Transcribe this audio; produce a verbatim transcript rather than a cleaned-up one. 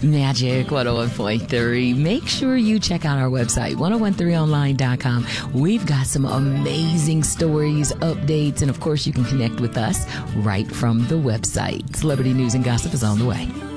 Magic one oh one point three. Make sure you check out our website, ten thirteen online dot com. We've got some amazing stories, updates, and of course you can connect with us right from the website. Celebrity news and gossip is on the way.